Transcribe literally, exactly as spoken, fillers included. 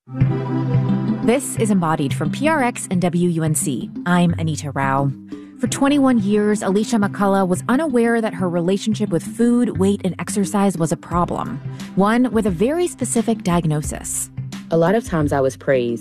This is Embodied from P R X and W U N C. I'm Anita Rao. For twenty-one years, Alicia McCullough was unaware that her relationship with food, weight, and exercise was a problem, one with a very specific diagnosis. A lot of times I was praised